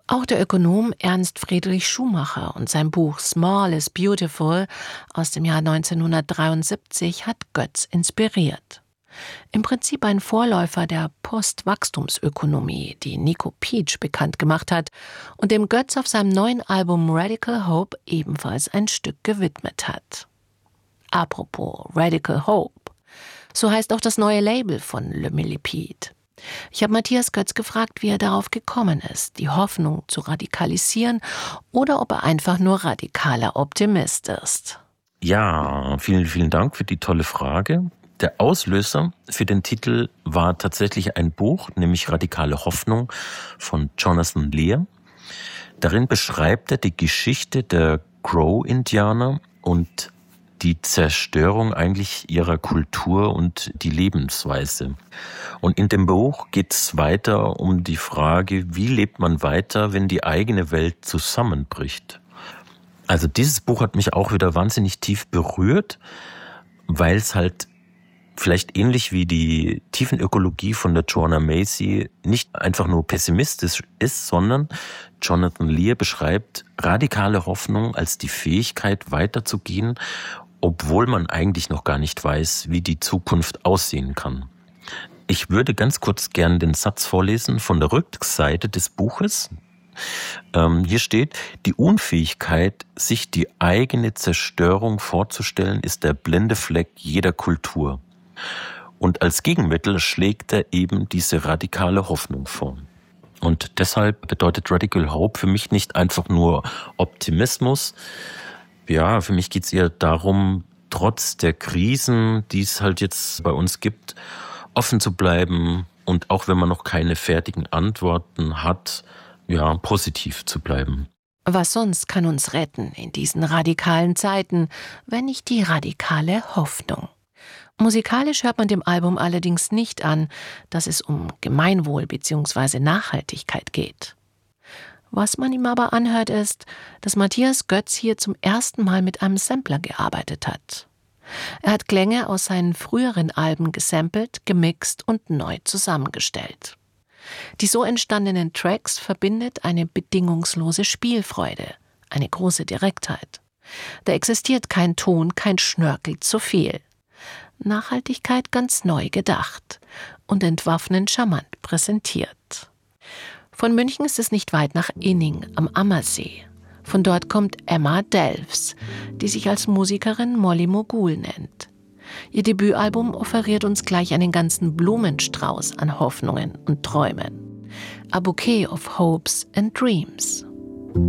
Auch der Ökonom Ernst Friedrich Schumacher und sein Buch Small is Beautiful aus dem Jahr 1973 hat Götz inspiriert. Im Prinzip ein Vorläufer der Postwachstumsökonomie, die Nico Pietsch bekannt gemacht hat und dem Götz auf seinem neuen Album Radical Hope ebenfalls ein Stück gewidmet hat. Apropos Radical Hope, so heißt auch das neue Label von Le Millipede. Ich habe Matthias Götz gefragt, wie er darauf gekommen ist, die Hoffnung zu radikalisieren oder ob er einfach nur radikaler Optimist ist. Ja, vielen, vielen Dank für die tolle Frage. Der Auslöser für den Titel war tatsächlich ein Buch, nämlich Radikale Hoffnung von Jonathan Lear. Darin beschreibt er die Geschichte der Crow-Indianer und die Zerstörung eigentlich ihrer Kultur und die Lebensweise. Und in dem Buch geht es weiter um die Frage, wie lebt man weiter, wenn die eigene Welt zusammenbricht. Also dieses Buch hat mich auch wieder wahnsinnig tief berührt, weil es halt vielleicht ähnlich wie die Tiefenökologie von der Joanna Macy nicht einfach nur pessimistisch ist, sondern Jonathan Lear beschreibt radikale Hoffnung als die Fähigkeit weiterzugehen, obwohl man eigentlich noch gar nicht weiß, wie die Zukunft aussehen kann. Ich würde ganz kurz gern den Satz vorlesen von der Rückseite des Buches. Hier steht: Die Unfähigkeit, sich die eigene Zerstörung vorzustellen, ist der blinde Fleck jeder Kultur. Und als Gegenmittel schlägt er eben diese radikale Hoffnung vor. Und deshalb bedeutet Radical Hope für mich nicht einfach nur Optimismus. Ja, für mich geht es eher darum, trotz der Krisen, die es halt jetzt bei uns gibt, offen zu bleiben und auch wenn man noch keine fertigen Antworten hat, ja, positiv zu bleiben. Was sonst kann uns retten in diesen radikalen Zeiten, wenn nicht die radikale Hoffnung? Musikalisch hört man dem Album allerdings nicht an, dass es um Gemeinwohl bzw. Nachhaltigkeit geht. Was man ihm aber anhört, ist, dass Matthias Götz hier zum ersten Mal mit einem Sampler gearbeitet hat. Er hat Klänge aus seinen früheren Alben gesampelt, gemixt und neu zusammengestellt. Die so entstandenen Tracks verbindet eine bedingungslose Spielfreude, eine große Direktheit. Da existiert kein Ton, kein Schnörkel zu viel. Nachhaltigkeit ganz neu gedacht und entwaffnend charmant präsentiert. Von München ist es nicht weit nach Inning am Ammersee. Von dort kommt Emma Delfs, die sich als Musikerin Molly Mogul nennt. Ihr Debütalbum offeriert uns gleich einen ganzen Blumenstrauß an Hoffnungen und Träumen. A Bouquet of Hopes and Dreams.